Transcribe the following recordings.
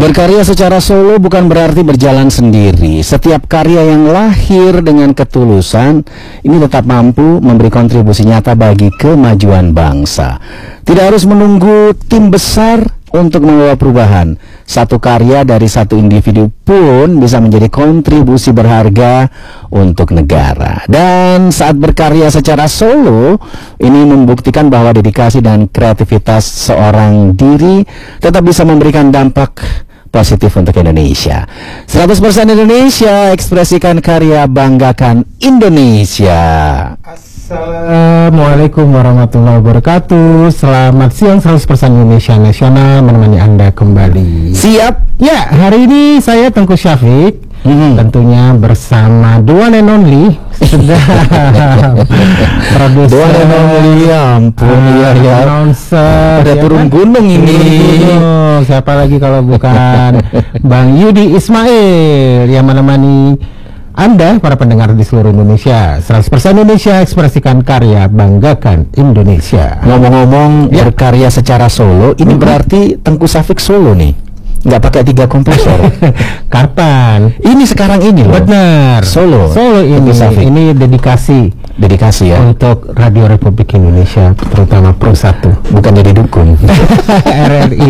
Berkarya secara solo bukan berarti berjalan sendiri. Setiap karya yang lahir dengan ketulusan ini tetap mampu memberi kontribusi nyata bagi kemajuan bangsa. Tidak harus menunggu tim besar untuk membawa perubahan. Satu karya dari satu individu pun bisa menjadi kontribusi berharga untuk negara. Dan saat berkarya secara solo, ini membuktikan bahwa dedikasi dan kreativitas seorang diri tetap bisa memberikan dampak positif untuk Indonesia. 100% Indonesia, ekspresikan karya, banggakan Indonesia. Assalamualaikum warahmatullahi wabarakatuh. Selamat siang, 100% Indonesia Nasional menemani Anda kembali. Siap? Ya, hari ini saya Tengku Syafiq, tentunya bersama the one and only sedang produser, The one and only, ampun, ya. announcer, Ada turun gunung ini. Siapa lagi kalau bukan Bang Yudi Ismail yang menemani Anda, para pendengar di seluruh Indonesia. 100% Indonesia, ekspresikan karya, banggakan Indonesia. Ngomong-ngomong berkarya secara solo, ini berarti Tengku Syafiq solo nih, nggak pakai 3 komposer. Kapan? Ini sekarang ini loh. Benar. Solo ini. Ini dedikasi ya untuk Radio Republik Indonesia, terutama Pro 1. Bukan jadi dukun. RRI.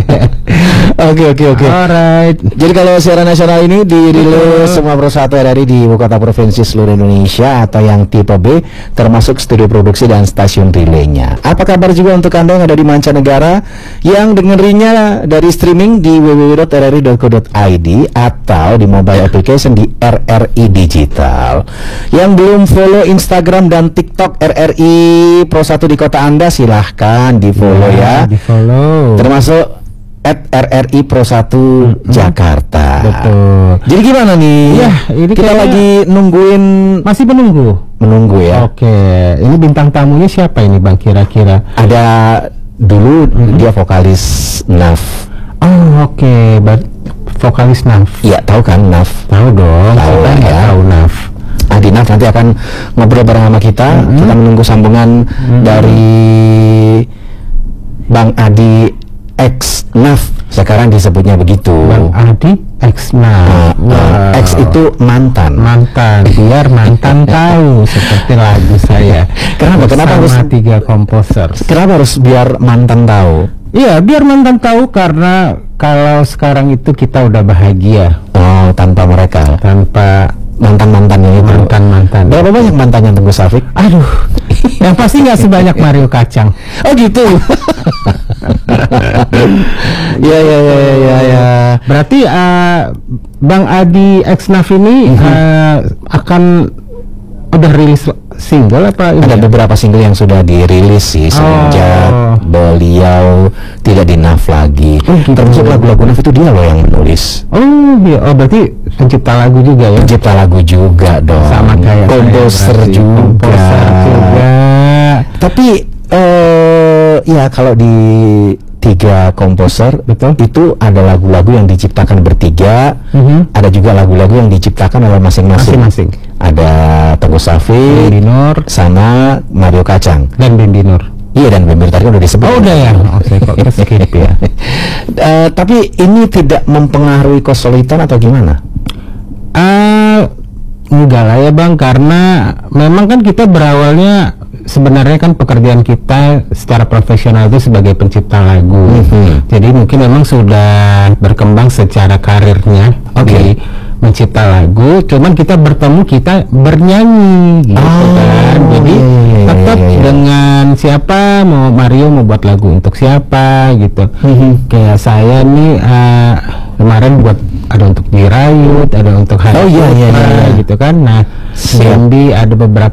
Oke. Alright. Jadi kalau siaran nasional ini dirilis semua Pro 1 RRI di ibu kota provinsi seluruh Indonesia atau yang tipe B, termasuk studio produksi dan stasiun relaynya. Apa kabar juga untuk Anda yang ada di mancanegara yang dengerinnya dari streaming di www.rri.co.id atau di mobile application di RRI Digital. Yang belum follow Instagram dan TikTok RRI Pro 1 di kota Anda, silahkan di follow ya. Di follow. Termasuk @RRI Pro 1 Jakarta. Betul. Jadi gimana nih? Ya, ini kita lagi nungguin, masih menunggu ya. Oke, ini bintang tamunya siapa ini Bang kira-kira? Ada dulu dia vokalis NAF. Oh, oke. Vokalis NAF. Iya, tahu kan NAF? Tahu dong. Tahu Siapa ya. Tahu NAF. Adi NAF nanti akan ngobrol bareng sama kita. Kita menunggu sambungan dari Bang Adi X NAF. Sekarang disebutnya begitu. Bang Adi X NAF. X itu mantan. Biar mantan tahu, seperti lagu saya. Kenapa harus 3 komposer? Kenapa harus biar mantan tahu? Iya, biar mantan tahu, karena kalau sekarang itu kita udah bahagia. Oh, tanpa mereka. Tanpa mantan-mantannya itu. Mantan. Berapa banyak mantannya Tengku Syafiq? Aduh, yang pasti nggak sebanyak Mario Kacang. Oh gitu. Ya. Berarti Bang Adi X NAF ini akan udah rilis single apa? Ada beberapa single yang sudah dirilis sih semenjak beliau tidak di NAF lagi. Termasuk lagu-lagu NAF itu dia loh yang menulis. Oh iya, berarti pencipta lagu juga ya? Pencipta lagu juga dong. Sama kayak komposer juga. Tapi ya kalau di 3 komposer itu ada lagu-lagu yang diciptakan bertiga, ada juga lagu-lagu yang diciptakan oleh masing-masing. Ada Tengku Syafiq, Bindinur, sama Mario Kacang dan Bindinur. Iya, dan Bindinur tadi udah disebut. Oh udah ya. Oke, kok skip ya. Tapi ini tidak mempengaruhi kesulitan atau gimana? Enggak lah ya Bang, karena memang kan kita berawalnya, sebenarnya kan pekerjaan kita secara profesional itu sebagai pencipta lagu. Jadi mungkin memang sudah berkembang secara karirnya di mencipta lagu, cuman kita bertemu, kita bernyanyi gitu kan. Jadi tetap dengan siapa, mau Mario mau buat lagu untuk siapa gitu. Kayak saya nih kemarin buat ada untuk Dirayut, ada untuk Hari gitu kan. Nah, Sandy ada beberapa